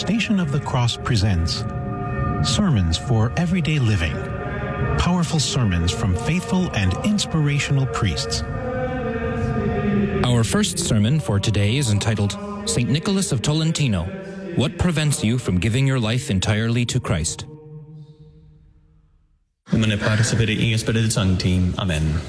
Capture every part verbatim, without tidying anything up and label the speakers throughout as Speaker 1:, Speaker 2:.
Speaker 1: Station of the Cross presents Sermons for Everyday Living. Powerful sermons from faithful and inspirational priests.
Speaker 2: Our first sermon for today is entitled Saint Nicholas of Tolentino. What prevents you from giving your life entirely to Christ?
Speaker 3: Mene Patris et Filii et Spiritus Sancti. Amen.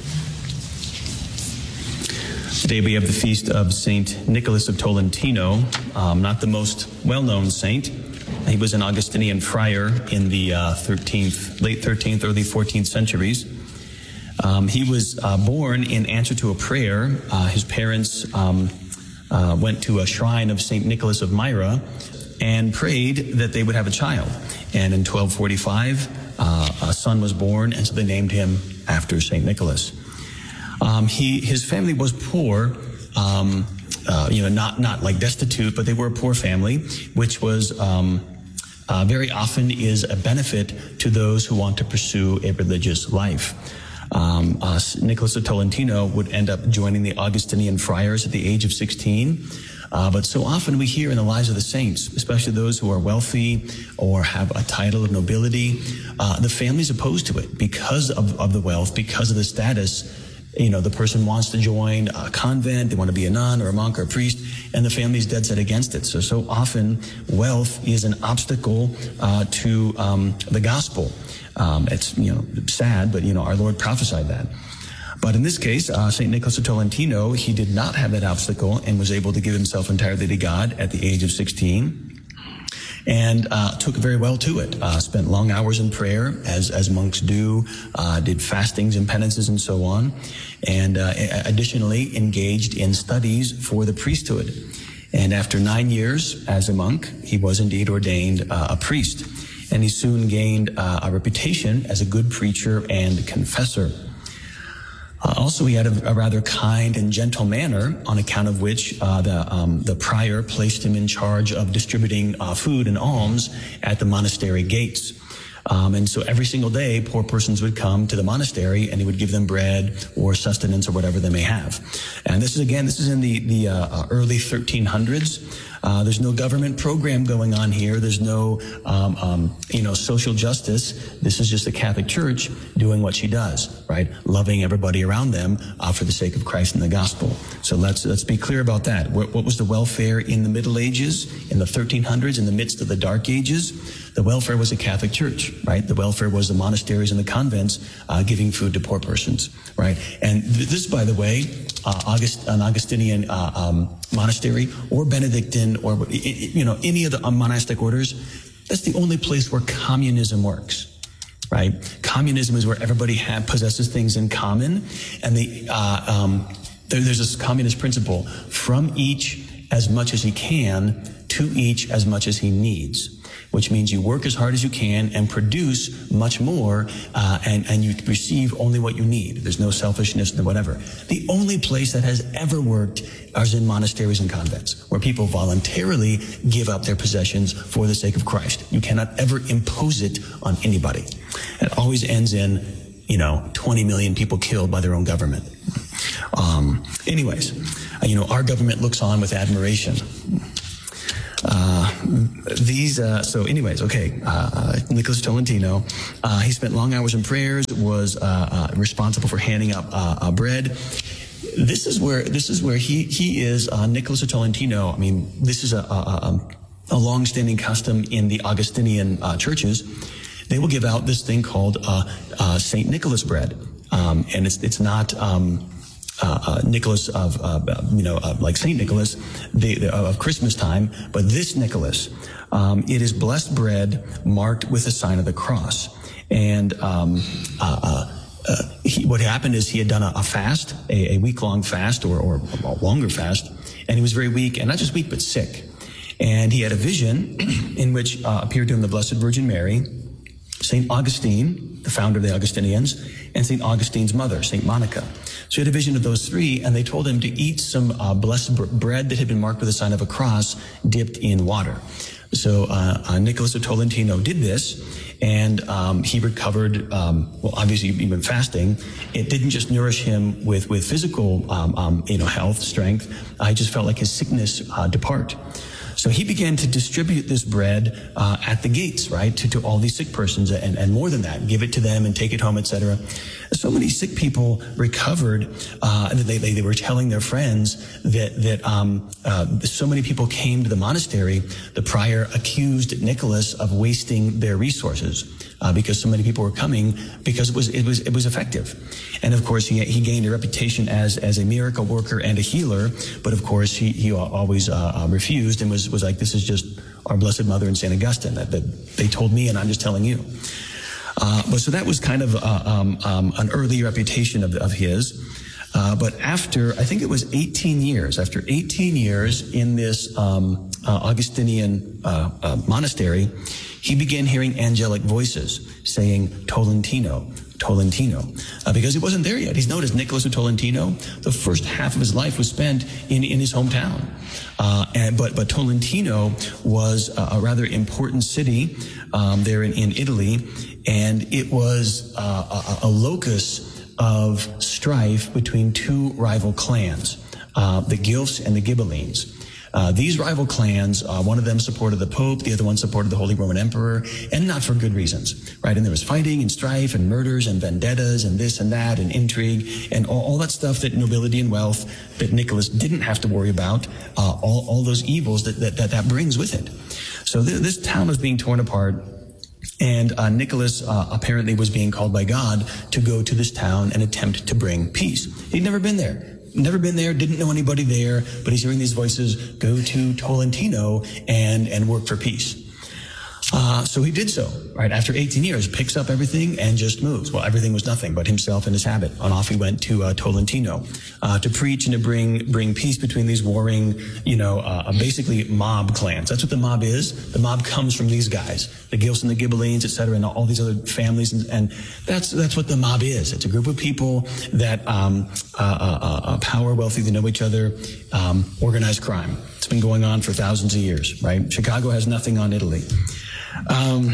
Speaker 3: Today we have the feast of Saint Nicholas of Tolentino, um, not the most well-known saint. He was an Augustinian friar in the uh, thirteenth, late thirteenth, early fourteenth centuries. Um, he was uh, born in answer to a prayer. Uh, his parents um, uh, went to a shrine of Saint Nicholas of Myra and prayed that they would have a child. And in twelve forty-five, uh, a son was born, and so they named him after Saint Nicholas. Um, he, his family was poor, um, uh, you know, not, not like destitute, but they were a poor family, which was, um, uh, very often is a benefit to those who want to pursue a religious life. Um, uh, Nicholas of Tolentino would end up joining the Augustinian friars at the age of sixteen. Uh, but so often we hear in the lives of the saints, especially those who are wealthy or have a title of nobility, uh, the family's opposed to it because of, of the wealth, because of the status. You know, the person wants to join a convent, they want to be a nun or a monk or a priest, and the family's dead set against it. So, so often wealth is an obstacle uh, to um, the gospel. Um, it's, you know, sad, but, you know, our Lord prophesied that. But in this case, uh, Saint Nicholas of Tolentino, he did not have that obstacle and was able to give himself entirely to God at the age of sixteen. And uh, took very well to it. Uh, spent long hours in prayer, as as monks do. Uh, did fastings and penances and so on. And uh, additionally, engaged in studies for the priesthood. And after nine years as a monk, he was indeed ordained uh, a priest. And he soon gained uh, a reputation as a good preacher and confessor. Uh, also, he had a, a rather kind and gentle manner, on account of which uh, the um, the prior placed him in charge of distributing uh, food and alms at the monastery gates. Um, and so every single day, poor persons would come to the monastery, and he would give them bread or sustenance or whatever they may have. And this is, again, this is in the, the uh, early thirteen hundreds. Uh, there's no government program going on here. There's no, um, um, you know, social justice. This is just the Catholic Church doing what she does, right? Loving everybody around them uh, for the sake of Christ and the gospel. So let's let's be clear about that. What, what was the welfare in the Middle Ages, in the thirteen hundreds, in the midst of the Dark Ages? The welfare was a Catholic Church, right? The welfare was the monasteries and the convents uh, giving food to poor persons, right? And th- this, by the way, uh, August, an Augustinian uh, um, monastery or Benedictine or, you know, any of the uh, monastic orders, that's the only place where communism works, right? Communism is where everybody ha- possesses things in common, and the, uh, um, there, there's this communist principle: from each as much as he can, to each as much as he needs. Which means you work as hard as you can and produce much more, uh, and, and you receive only what you need. There's no selfishness and whatever. The only place that has ever worked is in monasteries and convents, where people voluntarily give up their possessions for the sake of Christ. You cannot ever impose it on anybody. It always ends in, you know, twenty million people killed by their own government. Um, anyways, uh, you know, our government looks on with admiration. Uh, these, uh, so anyways, okay, uh, Nicholas Tolentino, uh, he spent long hours in prayers, was, uh, uh, responsible for handing up, uh, uh, bread. This is where, this is where he, he is, uh, Nicholas of Tolentino. I mean, this is a, a, a long-standing custom in the Augustinian, uh, churches. They will give out this thing called, uh, uh, Saint Nicholas bread. Um, and it's, it's not, um, Uh, uh, Nicholas of, uh, you know, uh, like Saint Nicholas, the, the, of Christmas time, but this Nicholas, um, it is blessed bread marked with the sign of the cross. And um, uh, uh, uh, he, what happened is he had done a, a fast, a, a week-long fast, or, or a longer fast, and he was very weak, and not just weak, but sick. And he had a vision in which uh, appeared to him the Blessed Virgin Mary, Saint Augustine, the founder of the Augustinians, and Saint Augustine's mother, Saint Monica. So he had a vision of those three, and they told him to eat some uh, blessed br- bread that had been marked with the sign of a cross dipped in water. So uh, uh, Nicholas of Tolentino did this, and um, he recovered, um, well, obviously he'd been fasting. It didn't just nourish him with, with physical um, um, you know, health, strength. I just felt like his sickness uh, depart. So he began to distribute this bread uh, at the gates, right, to, to all these sick persons, and, and more than that, give it to them and take it home, et cetera. So many sick people recovered, uh, and they, they, they were telling their friends that, that um, uh, so many people came to the monastery. The prior accused Nicholas of wasting their resources. Uh, because so many people were coming, because it was it was it was effective, and of course he he gained a reputation as as a miracle worker and a healer. But of course he he always uh, uh, refused and was was like, this is just our Blessed Mother and Saint Augustine that, that they told me, and I'm just telling you. Uh, but so that was kind of uh, um, um, an early reputation of of his. Uh, but after, I think it was eighteen years, after eighteen years in this um, uh, Augustinian uh, uh, monastery, he began hearing angelic voices saying, Tolentino, Tolentino, uh, because he wasn't there yet. He's known as Nicholas of Tolentino. The first half of his life was spent in, in his hometown. Uh, and, but, but Tolentino was a, a rather important city um, there in, in Italy, and it was uh, a, a locus of strife between two rival clans, uh, the Guelphs and the Ghibellines. Uh, these rival clans, uh, one of them supported the Pope, the other one supported the Holy Roman Emperor, and not for good reasons, right? And there was fighting and strife and murders and vendettas and this and that and intrigue and all, all that stuff that nobility and wealth that Nicholas didn't have to worry about, uh, all, all those evils that, that, that, that brings with it. So th- this town was being torn apart. And uh, Nicholas uh, apparently was being called by God to go to this town and attempt to bring peace. He'd never been there. Never been there, didn't know anybody there, but he's hearing these voices, go to Tolentino and, and work for peace. Uh, so he did so, right? After eighteen years, picks up everything and just moves. Well, everything was nothing but himself and his habit. And off he went to uh, Tolentino uh, to preach and to bring bring peace between these warring, you know, uh, basically mob clans. That's what the mob is. The mob comes from these guys, the Guelphs and the Ghibellines, et cetera, and all these other families. And, and that's that's what the mob is. It's a group of people that um, uh, uh, uh, power, wealthy, they know each other, um, organized crime. It's been going on for thousands of years, right? Chicago has nothing on Italy. Um,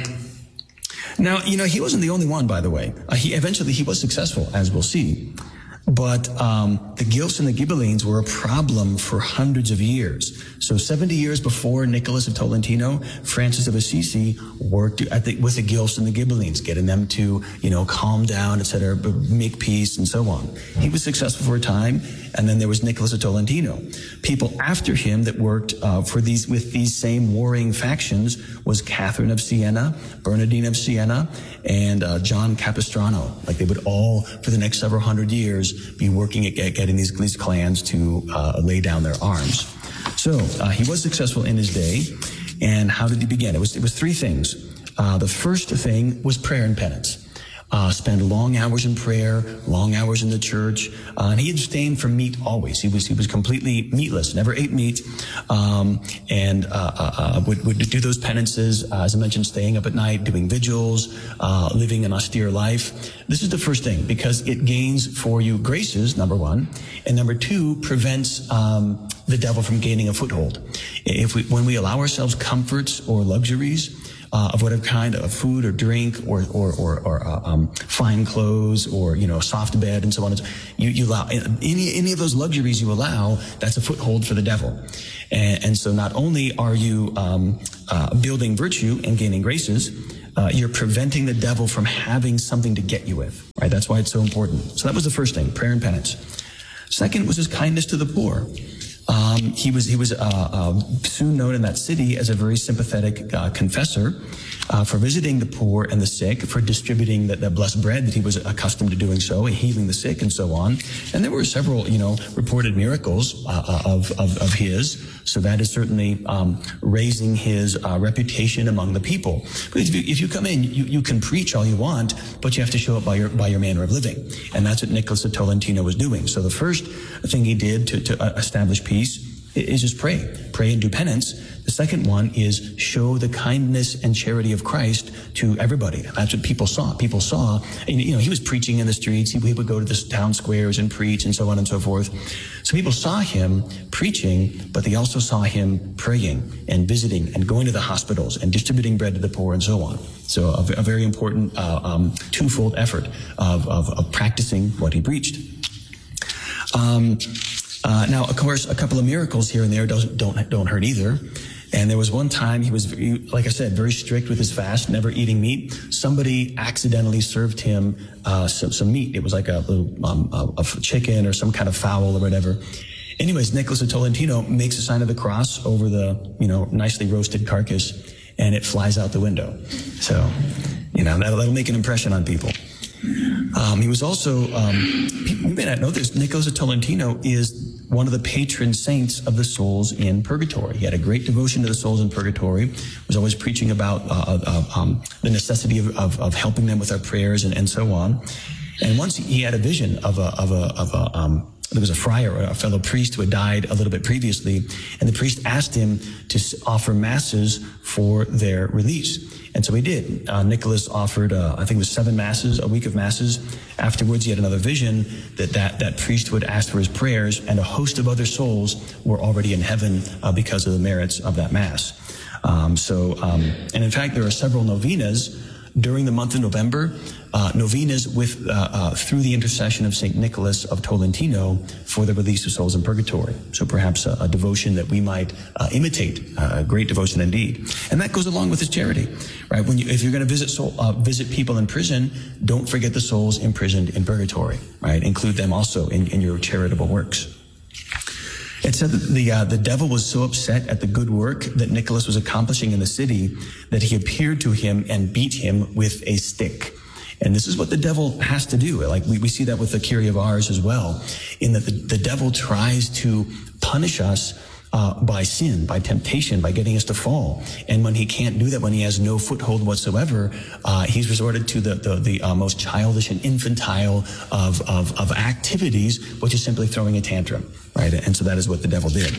Speaker 3: now, you know, he wasn't the only one, by the way. Uh, he eventually he was successful, as we'll see. But um, the Guelphs and the Ghibellines were a problem for hundreds of years. So seventy years before Nicholas of Tolentino, Francis of Assisi worked at the, with the Guelphs and the Ghibellines, getting them to, you know, calm down, et cetera, make peace, and so on. He was successful for a time, and then there was Nicholas of Tolentino. People after him that worked uh, for these with these same warring factions was Catherine of Siena, Bernardine of Siena, and uh, John Capistrano. Like they would all, for the next several hundred years, be working at getting these, these clans to uh, lay down their arms. So uh, he was successful in his day. And how did he begin? It was it was three things. Uh, the first thing was prayer and penance. Uh, spend long hours in prayer, long hours in the church, uh, and he abstained from meat always. He was he was completely meatless, never ate meat, um, and uh, uh, uh, would would do those penances. Uh, as I mentioned, staying up at night, doing vigils, uh, living an austere life. This is the first thing because it gains for you graces, number one, and number two prevents um, the devil from gaining a foothold. If we when we allow ourselves comforts or luxuries, Uh, of whatever kind of food or drink or or or, or uh, um, fine clothes or you know soft bed and so on. You you allow any any of those luxuries you allow, that's a foothold for the devil. And, and so not only are you um, uh, building virtue and gaining graces, uh, you're preventing the devil from having something to get you with. Right? That's why it's so important. So that was the first thing: prayer and penance. Second was his kindness to the poor. Um, he was he was uh, uh, soon known in that city as a very sympathetic uh, confessor uh, for visiting the poor and the sick, for distributing the, the blessed bread that he was accustomed to doing so, and healing the sick and so on. And there were several, you know, reported miracles uh, of, of of his. So that is certainly um, raising his uh, reputation among the people. But if you, if you come in, you, you can preach all you want, but you have to show up by your by your manner of living, and that's what Nicholas of Tolentino was doing. So the first thing he did to, to establish peace is just pray. Pray and do penance. The second one is show the kindness and charity of Christ to everybody. That's what people saw. People saw, you know, he was preaching in the streets. He would go to the town squares and preach and so on and so forth. So people saw him preaching, but they also saw him praying and visiting and going to the hospitals and distributing bread to the poor and so on. So a, a very important uh, um, twofold effort of, of, of practicing what he preached. Um, Uh, now, of course, a couple of miracles here and there don't don't, don't hurt either. And there was one time he was, like I said, very strict with his fast, never eating meat. Somebody accidentally served him uh, some, some meat. It was like a little um, a, a chicken or some kind of fowl or whatever. Anyways, Nicholas of Tolentino makes a sign of the cross over the, you know, nicely roasted carcass, and it flies out the window. So, you know, that'll, that'll make an impression on people. Um, he was also, um, people, you may not know this, Nicholas of Tolentino is one of the patron saints of the souls in purgatory. He had a great devotion to the souls in purgatory, was always preaching about uh, uh, um, the necessity of, of, of helping them with our prayers and, and so on. And once he had a vision of a, of a, of a, um, there was a friar, a fellow priest who had died a little bit previously, and the priest asked him to offer masses for their release. And so he did. Uh, Nicholas offered, uh, I think it was seven masses, a week of masses. Afterwards, he had another vision that that, that priest would ask for his prayers, and a host of other souls were already in heaven uh, because of the merits of that mass. Um, so, um, and in fact, there are several novenas during the month of November, uh, novenas with, uh, uh, through the intercession of Saint Nicholas of Tolentino for the release of souls in purgatory. So perhaps a, a devotion that we might uh, imitate, uh, a great devotion indeed. And that goes along with his charity, right? When you, if you're going to visit soul, uh, visit people in prison, don't forget the souls imprisoned in purgatory, right? Include them also in, in your charitable works. It said that the, uh, the devil was so upset at the good work that Nicholas was accomplishing in the city that he appeared to him and beat him with a stick. And this is what the devil has to do. Like we, we see that with the Kyrie of Ars as well, in that the, the devil tries to punish us uh, by sin, by temptation, by getting us to fall. And when he can't do that, when he has no foothold whatsoever, uh, he's resorted to the, the, the uh, most childish and infantile of, of, of activities, which is simply throwing a tantrum, right? And so that is what the devil did.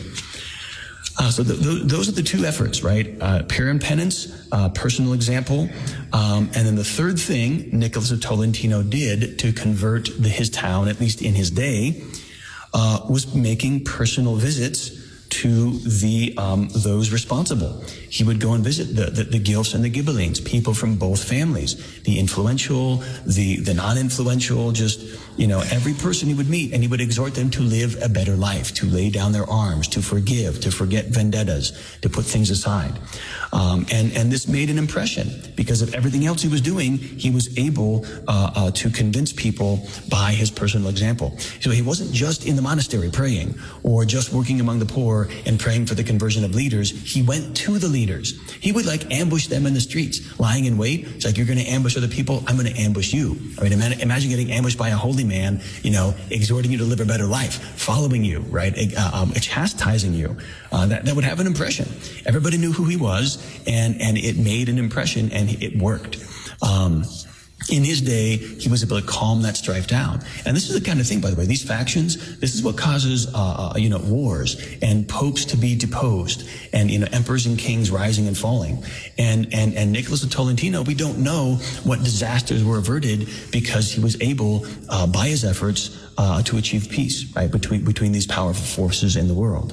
Speaker 3: Uh, so the, the, those are the two efforts, right? Uh, prayer and penance, uh, personal example. Um, and then the third thing Nicholas of Tolentino did to convert the, his town, at least in his day, uh, was making personal visits to the um, those responsible. He would go and visit the, the, the Guelphs and the Ghibellines, people from both families, the influential, the, the non-influential, just, you know, every person he would meet, and he would exhort them to live a better life, to lay down their arms, to forgive, to forget vendettas, to put things aside. Um, and, and this made an impression because of everything else he was doing. He was able uh, uh, to convince people by his personal example. So he wasn't just in the monastery praying or just working among the poor and praying for the conversion of leaders. He went to the leaders. He would like ambush them in the streets, lying in wait. It's like, you're going to ambush other people, I'm going to ambush you. I mean, imagine getting ambushed by a holy man, you know, exhorting you to live a better life, following you, right, uh, um, chastising you. Uh, that, that would have an impression. Everybody knew who he was, and, and it made an impression, and it worked. Um, In his day, he was able to calm that strife down. And this is the kind of thing, by the way, these factions, this is what causes, uh, you know, wars and popes to be deposed and, you know, emperors and kings rising and falling. And, and, and Nicholas of Tolentino, we don't know what disasters were averted because he was able, uh, by his efforts, uh, to achieve peace, right, between, between these powerful forces in the world.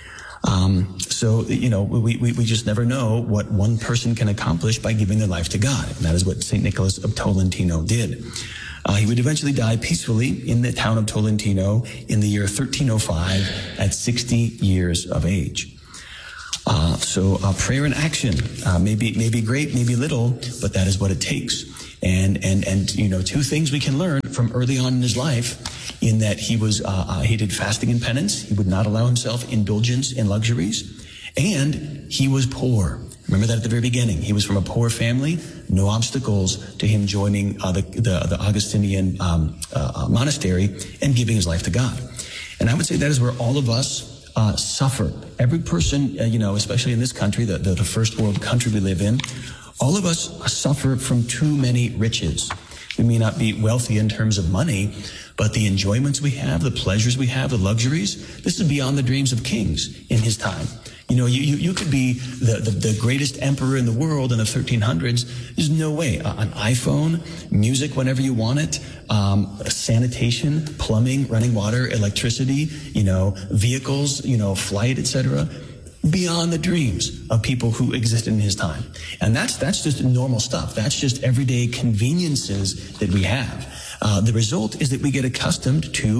Speaker 3: Um, so, you know, we, we, we just never know what one person can accomplish by giving their life to God. And that is what Saint Nicholas of Tolentino did. Uh, he would eventually die peacefully in the town of Tolentino in the year thirteen oh five at sixty years of age. Uh, so uh, prayer and action uh, may be, may be great, may be little, but that is what it takes. And, and, and, you know, two things we can learn from early on in his life, in that he was, uh, uh, he did fasting and penance. He would not allow himself indulgence in luxuries, and he was poor. Remember that at the very beginning. He was from a poor family, no obstacles to him joining uh, the, the, the Augustinian um, uh, monastery and giving his life to God. And I would say that is where all of us uh, suffer. Every person, uh, you know, especially in this country, the, the, the first world country we live in, all of us suffer from too many riches. We may not be wealthy in terms of money, but the enjoyments we have, the pleasures we have, the luxuries, this is beyond the dreams of kings in his time. You know, you, you, you could be the, the, the greatest emperor in the world in the thirteen hundreds. There's no way. Uh, an iPhone, music whenever you want it, um, sanitation, plumbing, running water, electricity, you know, vehicles, you know, flight, et cetera, beyond the dreams of people who existed in his time. And that's, that's just normal stuff. That's just everyday conveniences that we have. Uh, the result is that we get accustomed to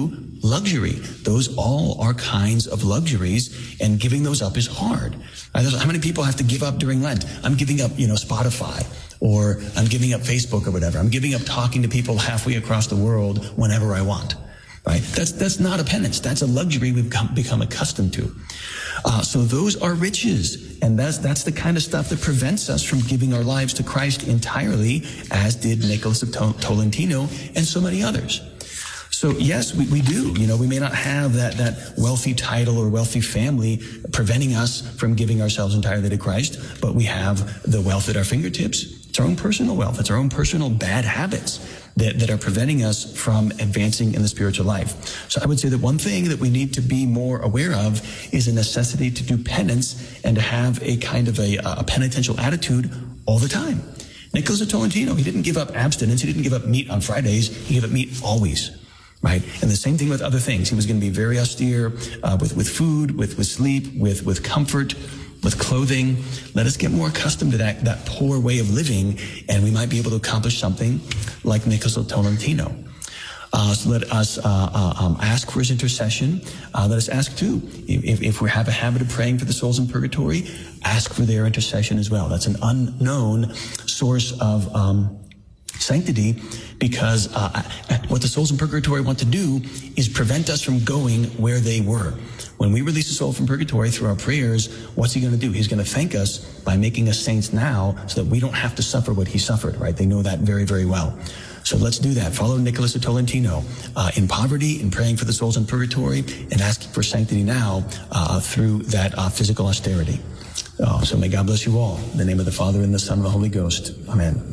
Speaker 3: luxury. Those all are kinds of luxuries, and giving those up is hard. How many people have to give up during Lent? I'm giving up, you know, Spotify, or I'm giving up Facebook or whatever. I'm giving up talking to people halfway across the world whenever I want. Right? That's that's not a penance. That's a luxury we've come, become accustomed to. Uh, so those are riches, and that's that's the kind of stuff that prevents us from giving our lives to Christ entirely, as did Nicholas of Tolentino and so many others. So yes, we, we do. You know, we may not have that that wealthy title or wealthy family preventing us from giving ourselves entirely to Christ, but we have the wealth at our fingertips. It's our own personal wealth. It's our own personal bad habits that, that are preventing us from advancing in the spiritual life. So I would say that one thing that we need to be more aware of is a necessity to do penance and to have a kind of a, a penitential attitude all the time. Nicholas of Tolentino, he didn't give up abstinence. He didn't give up meat on Fridays. He gave up meat always. Right? And the same thing with other things. He was going to be very austere uh, with, with food, with, with sleep, with, with comfort, with clothing. Let us get more accustomed to that, that poor way of living, and we might be able to accomplish something like Nicholas of Tolentino. Uh, so let us uh, uh, um, ask for his intercession. Uh, let us ask, too, if, if we have a habit of praying for the souls in purgatory, ask for their intercession as well. That's an unknown source of um, sanctity, because uh, what the souls in purgatory want to do is prevent us from going where they were. When we release a soul from purgatory through our prayers, what's he going to do? He's going to thank us by making us saints now so that we don't have to suffer what he suffered, right? They know that very, very well. So let's do that. Follow Nicholas of Tolentino uh, in poverty, in praying for the souls in purgatory, and asking for sanctity now uh, through that uh, physical austerity. Uh, so may God bless you all. In the name of the Father, and the Son, and the Holy Ghost. Amen.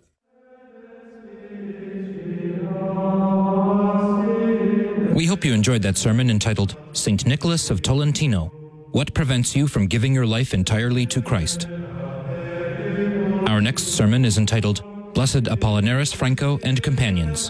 Speaker 2: We hope you enjoyed that sermon entitled Saint Nicholas of Tolentino, What Prevents You from Giving Your Life Entirely to Christ? Our next sermon is entitled Blessed Apollinaris Franco and Companions.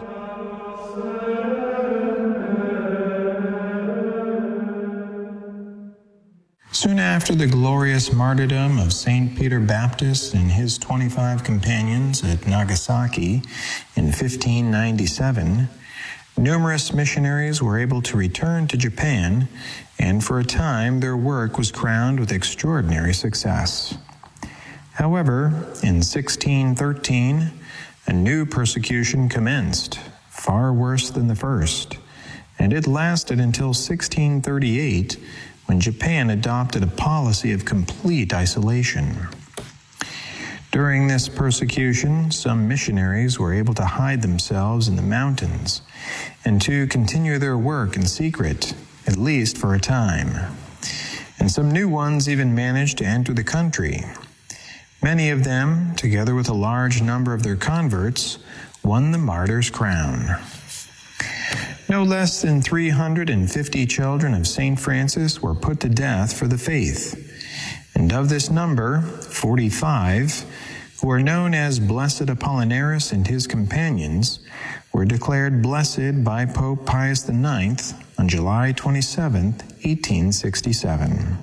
Speaker 4: Soon after the glorious martyrdom of Saint Peter Baptist and his twenty-five companions at Nagasaki in fifteen ninety-seven, numerous missionaries were able to return to Japan, and for a time their work was crowned with extraordinary success. However, in sixteen thirteen, a new persecution commenced, far worse than the first, and it lasted until sixteen thirty-eight, when Japan adopted a policy of complete isolation. During this persecution, some missionaries were able to hide themselves in the mountains and to continue their work in secret, at least for a time. And some new ones even managed to enter the country. Many of them, together with a large number of their converts, won the martyr's crown. No less than three hundred fifty children of Saint Francis were put to death for the faith, and of this number, forty-five, who are known as Blessed Apollinaris and his companions, were declared blessed by Pope Pius the Ninth on July twenty-seventh, eighteen sixty-seven.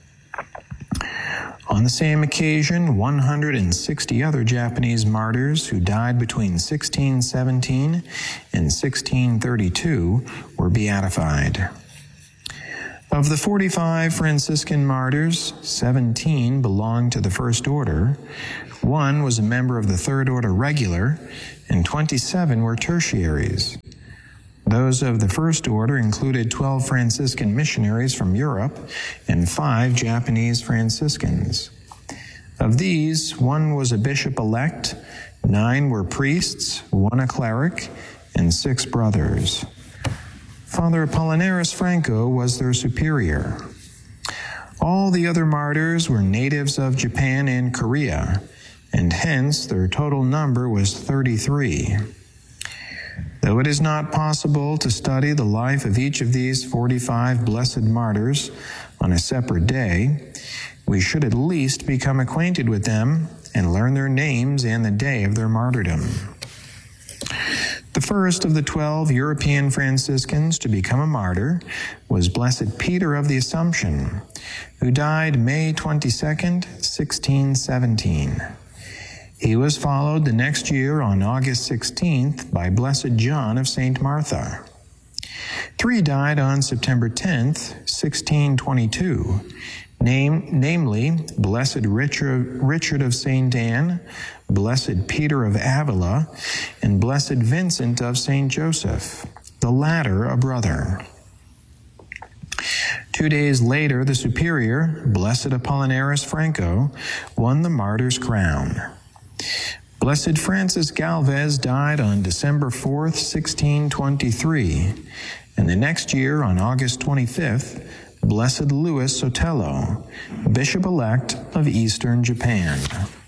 Speaker 4: On the same occasion, one hundred sixty other Japanese martyrs who died between sixteen seventeen and sixteen thirty-two were beatified. Of the forty-five Franciscan martyrs, seventeen belonged to the First Order, one was a member of the Third Order Regular, and twenty-seven were tertiaries. Those of the First Order included twelve Franciscan missionaries from Europe and five Japanese Franciscans. Of these, one was a bishop-elect, nine were priests, one a cleric, and six brothers. Father Apollinaris Franco was their superior. All the other martyrs were natives of Japan and Korea, and hence their total number was thirty-three. Though it is not possible to study the life of each of these forty-five blessed martyrs on a separate day, we should at least become acquainted with them and learn their names and the day of their martyrdom. The first of the twelve European Franciscans to become a martyr was Blessed Peter of the Assumption, who died May twenty-second, sixteen seventeen. He was followed the next year on August sixteenth by Blessed John of Saint Martha. Three died on September tenth, sixteen twenty-two, name, namely Blessed Richard, Richard of Saint Anne, Blessed Peter of Avila, and Blessed Vincent of Saint Joseph, the latter a brother. Two days later, the superior, Blessed Apollinaris Franco, won the martyr's crown. Blessed Francis Galvez died on December fourth, sixteen twenty-three, and the next year, on August twenty-fifth, Blessed Louis Sotelo, Bishop-elect of Eastern Japan.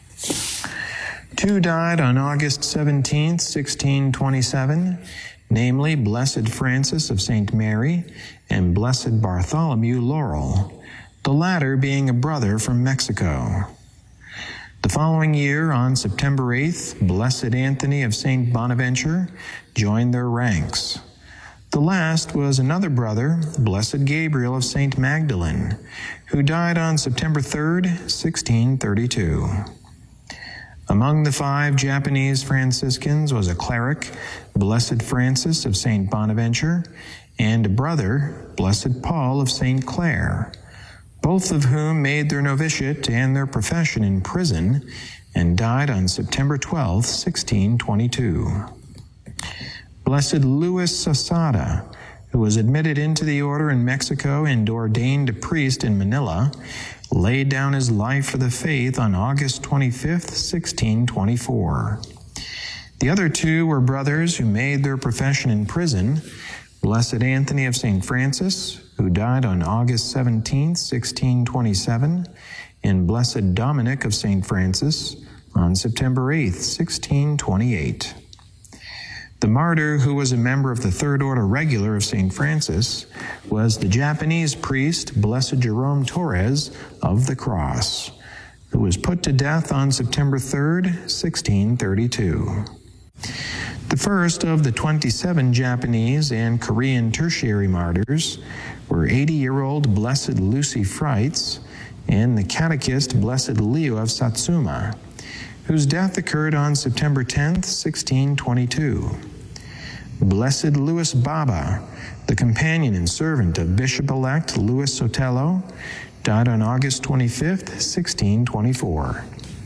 Speaker 4: Two died on August seventeenth, sixteen twenty-seven, namely Blessed Francis of Saint Mary and Blessed Bartholomew Laurel, the latter being a brother from Mexico. The following year, on September eighth, Blessed Anthony of Saint Bonaventure joined their ranks. The last was another brother, Blessed Gabriel of Saint Magdalene, who died on September third, sixteen thirty-two. Among the five Japanese Franciscans was a cleric, Blessed Francis of Saint Bonaventure, and a brother, Blessed Paul of Saint Clare, both of whom made their novitiate and their profession in prison and died on September twelfth, sixteen twenty-two. Blessed Louis Sasada, who was admitted into the order in Mexico and ordained a priest in Manila, laid down his life for the faith on August twenty-fifth, sixteen twenty-four. The other two were brothers who made their profession in prison, Blessed Anthony of Saint Francis, who died on August seventeenth, sixteen twenty-seven, and Blessed Dominic of Saint Francis on September eighth, sixteen twenty-eight. The martyr, who was a member of the Third Order Regular of Saint Francis, was the Japanese priest Blessed Jerome Torres of the Cross, who was put to death on September third, sixteen thirty-two. The first of the twenty-seven Japanese and Korean tertiary martyrs were eighty-year-old Blessed Lucy Freitz and the catechist Blessed Leo of Satsuma, whose death occurred on September tenth, sixteen twenty-two. Blessed Louis Baba, the companion and servant of Bishop-elect Louis Sotelo, died on August twenty-fifth, sixteen twenty-four.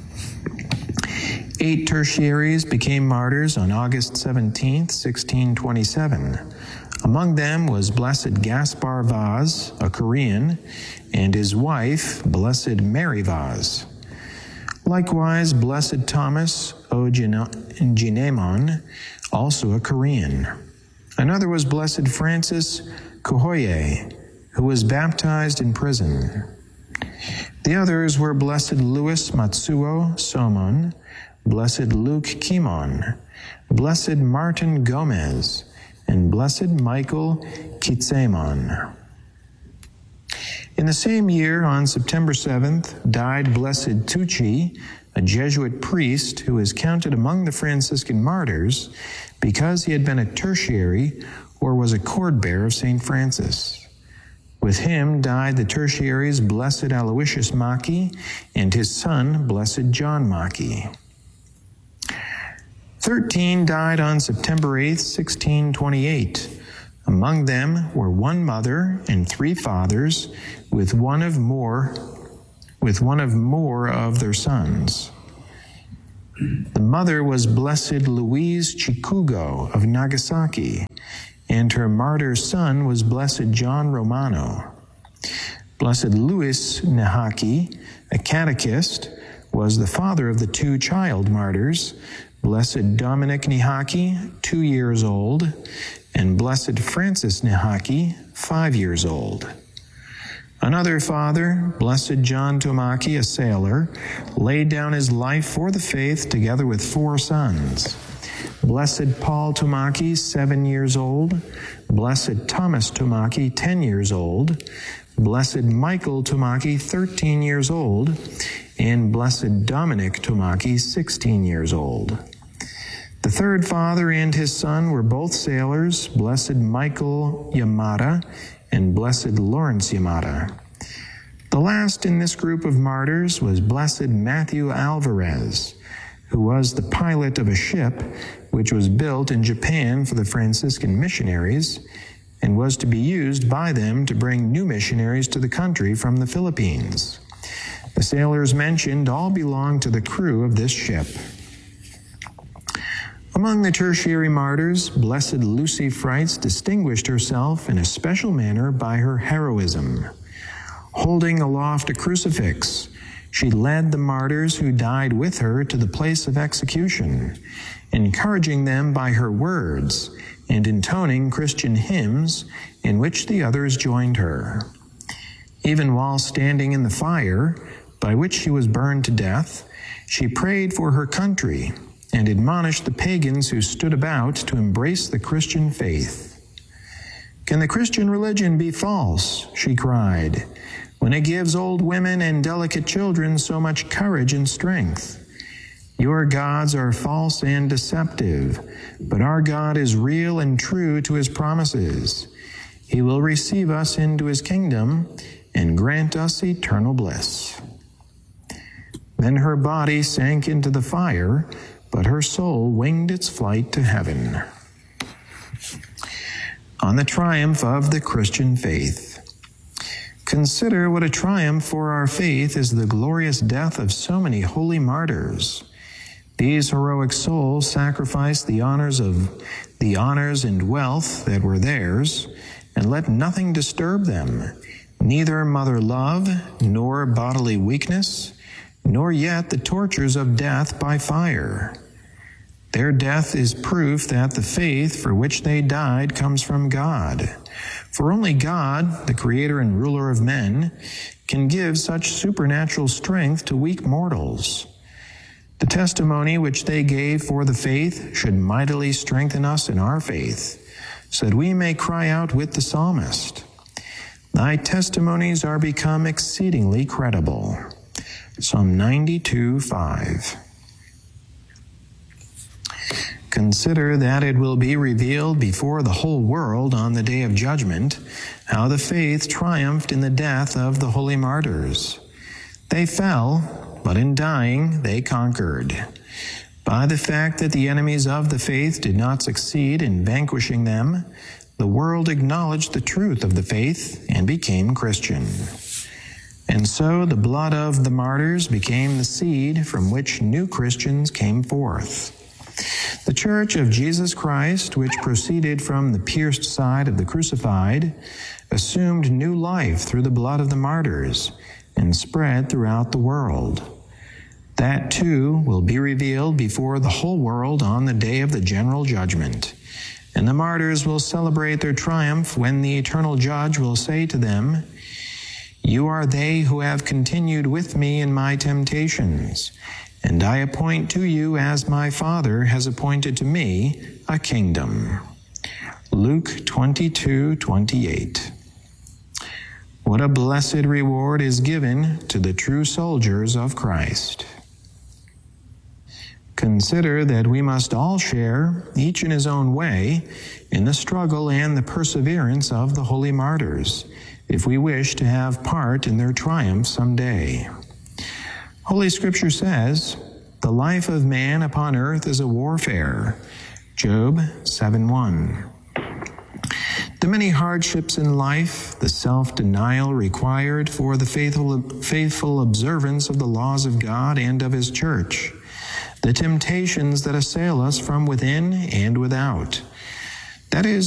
Speaker 4: Eight tertiaries became martyrs on August seventeenth, sixteen twenty-seven. Among them was Blessed Gaspar Vaz, a Korean, and his wife, Blessed Mary Vaz. Likewise, Blessed Thomas Ojinemon, also a Korean. Another was Blessed Francis Kuhoye, who was baptized in prison. The others were Blessed Louis Matsuo Somon, Blessed Luke Kimon, Blessed Martin Gomez, and Blessed Michael Kitsemon. In the same year, on September seventh, died Blessed Tucci, a Jesuit priest who is counted among the Franciscan martyrs because he had been a tertiary or was a cord-bearer of Saint Francis. With him died the tertiaries Blessed Aloysius Maki and his son, Blessed John Maki. Thirteen died on September eighth, sixteen twenty-eight. Among them were one mother and three fathers, with one of more, with one of more of their sons. The mother was Blessed Louise Chikugo of Nagasaki, and her martyr son was Blessed John Romano. Blessed Louis Nahaki, a catechist, was the father of the two child martyrs, Blessed Dominic Nihaki, two years old, and Blessed Francis Nihaki, five years old. Another father, Blessed John Tomaki, a sailor, laid down his life for the faith together with four sons. Blessed Paul Tomaki, seven years old, Blessed Thomas Tomaki, ten years old, Blessed Michael Tomaki, thirteen years old, and Blessed Dominic Tomaki, sixteen years old. The third father and his son were both sailors, Blessed Michael Yamada and Blessed Lawrence Yamada. The last in this group of martyrs was Blessed Matthew Alvarez, who was the pilot of a ship which was built in Japan for the Franciscan missionaries and was to be used by them to bring new missionaries to the country from the Philippines. The sailors mentioned all belonged to the crew of this ship. Among the tertiary martyrs, Blessed Lucy Freitz distinguished herself in a special manner by her heroism. Holding aloft a crucifix, she led the martyrs who died with her to the place of execution, encouraging them by her words and intoning Christian hymns in which the others joined her. Even while standing in the fire, by which she was burned to death, she prayed for her country and admonished the pagans who stood about to embrace the Christian faith. "Can the Christian religion be false?" she cried, "when it gives old women and delicate children so much courage and strength? Your gods are false and deceptive, but our God is real and true to his promises. He will receive us into his kingdom and grant us eternal bliss." Then her body sank into the fire, but her soul winged its flight to heaven. On the triumph of the Christian faith. Consider what a triumph for our faith is the glorious death of so many holy martyrs. These heroic souls sacrificed the honors of the honors and wealth that were theirs, and let nothing disturb them, neither mother love, nor bodily weakness, nor yet the tortures of death by fire. Their death is proof that the faith for which they died comes from God. For only God, the creator and ruler of men, can give such supernatural strength to weak mortals. The testimony which they gave for the faith should mightily strengthen us in our faith, so that we may cry out with the psalmist, "Thy testimonies are become exceedingly credible." Psalm ninety-two, five. Consider that it will be revealed before the whole world on the day of judgment how the faith triumphed in the death of the holy martyrs. They fell, but in dying they conquered. By the fact that the enemies of the faith did not succeed in vanquishing them, the world acknowledged the truth of the faith and became Christian. And so the blood of the martyrs became the seed from which new Christians came forth. The Church of Jesus Christ, which proceeded from the pierced side of the crucified, assumed new life through the blood of the martyrs and spread throughout the world. That too will be revealed before the whole world on the day of the general judgment. And the martyrs will celebrate their triumph when the eternal judge will say to them, "You are they who have continued with me in my temptations, and I appoint to you as my Father has appointed to me a kingdom." Luke twenty-two, twenty-eight. What a blessed reward is given to the true soldiers of Christ. Consider that we must all share, each in his own way, in the struggle and the perseverance of the holy martyrs, if we wish to have part in their triumph someday. Holy Scripture says, "The life of man upon earth is a warfare." Job seven one. The many hardships in life, the self-denial required for the faithful, faithful observance of the laws of God and of his church, the temptations that assail us from within and without. That is